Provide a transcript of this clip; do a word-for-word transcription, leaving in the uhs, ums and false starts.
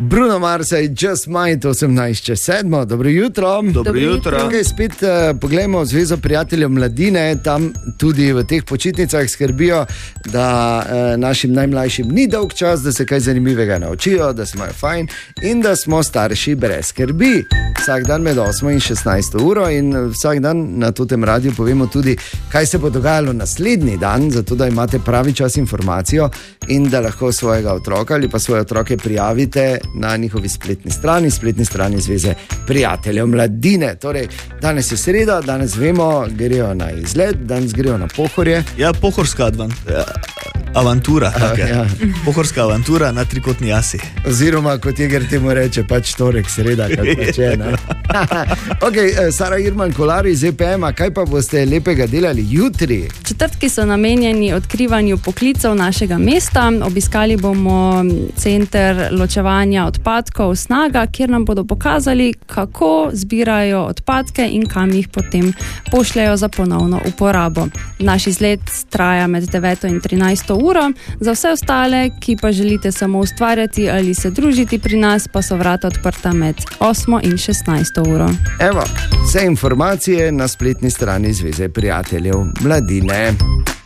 Bruno Mars je Just Might osemnajst čez sedmo. Dobro jutro. Dobro jutro. Okay, spet uh, poglejmo Zvezo prijateljev mladine. Tam tudi v teh počitnicah skrbijo, da uh, našim najmlajšim ni dolg čas, da se kaj zanimivega naučijo, da smo fajn in da smo starši brez skrbi. Vsak dan med osmo in šestnajsto uro in vsak dan na tem radiju povemo tudi, kaj se bo dogajalo naslednji dan, zato da imate pravi čas informacijo in da lahko svojega otroka ali pa svoje otroke prijavite na njihovi spletni strani, spletni strani Zveze prijateljev mladine. Torej, danes je sreda, danes vemo, grejo na izlet, danes grejo na Pohorje. Ja, pohorska advan, avantura, A, ja. pohorska avantura na trikotni jasi. Oziroma, kot Jeger temu reče, pač torek, sreda, kot reče. Ok, Sara Irman Kolar iz E P M-a, kaj pa boste lepega delali jutri? Četrtki so namenjeni odkrivanju poklicev našega mesta. Obiskali bomo center ločevanja odpadkov Snaga, kjer nam bodo pokazali, kako zbirajo odpadke in kam jih potem pošljajo za ponovno uporabo. Naš izlet traja med deveto in trinajsto uro. Za vse ostale, ki pa želite samo ustvarjati ali se družiti pri nas, pa so vrata odprta med osmo in šestnajsto uro. Evo, vse informacije na spletni strani Zveze prijateljev mladine.